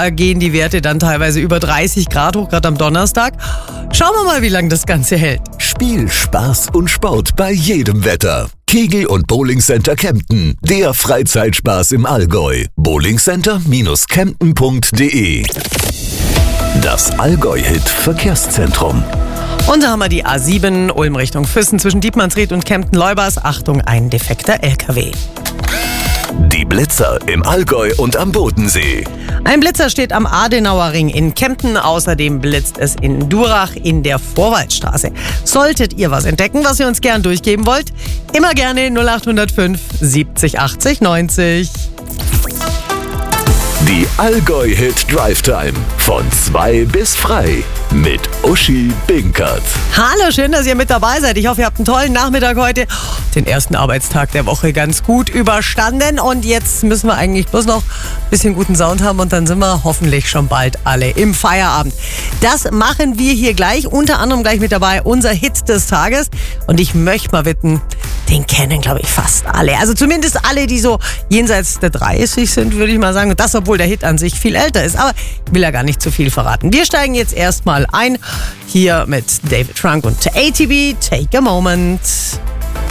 Da gehen die Werte dann teilweise über 30 Grad hoch, gerade am Donnerstag. Schauen wir mal, wie lange das Ganze hält. Spiel, Spaß und Sport bei jedem Wetter. Kegel- und Bowlingcenter Kempten, der Freizeitspaß im Allgäu. bowlingcenter-kempten.de. Das Allgäu-Hit-Verkehrszentrum. Und da haben wir die A7 Ulm Richtung Füssen zwischen Dietmannsried und Kempten-Leubers. Achtung, ein defekter LKW. Die Blitzer im Allgäu und am Bodensee. Ein Blitzer steht am Adenauer Ring in Kempten. Außerdem blitzt es in Durach in der Vorwaldstraße. Solltet ihr was entdecken, was ihr uns gern durchgeben wollt, immer gerne 0805 70 80 90. Die Allgäu-Hit Drive Time von 2 bis frei mit Uschi Binkert. Hallo, schön, dass ihr mit dabei seid. Ich hoffe, ihr habt einen tollen Nachmittag heute. Den ersten Arbeitstag der Woche ganz gut überstanden. Und jetzt müssen wir eigentlich bloß noch ein bisschen guten Sound haben und dann sind wir hoffentlich schon bald alle im Feierabend. Das machen wir hier gleich. Unter anderem gleich mit dabei unser Hit des Tages. Und ich möchte mal wetten, den kennen, glaube ich, fast alle. Also zumindest alle, die so jenseits der 30 sind, würde ich mal sagen. Und das, obwohl der Hit an sich viel älter ist. Aber ich will ja gar nicht zu viel verraten. Wir steigen jetzt erstmal ein. Hier mit David Trunk und ATB, Take a Moment.